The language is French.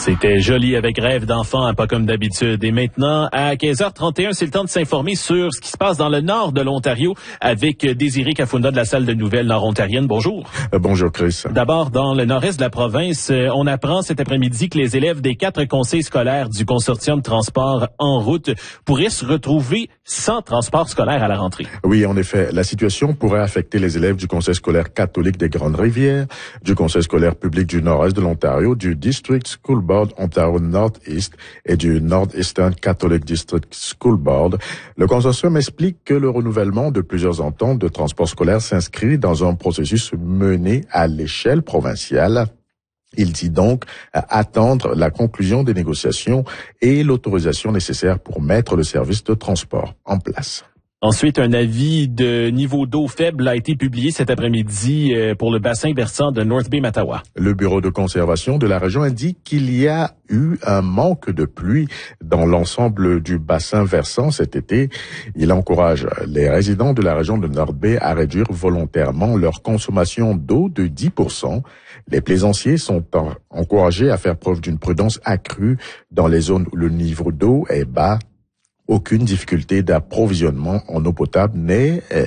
C'était joli avec Rêve d'enfant, pas comme d'habitude. Et maintenant, à 15h31, c'est le temps de s'informer sur ce qui se passe dans le nord de l'Ontario avec Désiré Cafunda de la salle de nouvelles nord-ontarienne. Bonjour. Bonjour, Chris. D'abord, dans le nord-est de la province, on apprend cet après-midi que les élèves des 4 conseils scolaires du consortium de transport en route pourraient se retrouver sans transport scolaire à la rentrée. Oui, en effet, la situation pourrait affecter les élèves du conseil scolaire catholique des Grandes-Rivières, du conseil scolaire public du nord-est de l'Ontario, du District School Board Ontario North-East et du Northeastern Catholic District School Board. Le consortium explique que le renouvellement de plusieurs ententes de transport scolaire s'inscrit dans un processus mené à l'échelle provinciale. Il dit donc attendre la conclusion des négociations et l'autorisation nécessaire pour mettre le service de transport en place. Ensuite, un avis de niveau d'eau faible a été publié cet après-midi pour le bassin versant de North Bay-Mattawa. Le bureau de conservation de la région indique qu'il y a eu un manque de pluie dans l'ensemble du bassin versant cet été. Il encourage les résidents de la région de North Bay à réduire volontairement leur consommation d'eau de 10%. Les plaisanciers sont encouragés à faire preuve d'une prudence accrue dans les zones où le niveau d'eau est bas. Aucune difficulté d'approvisionnement en eau potable n'est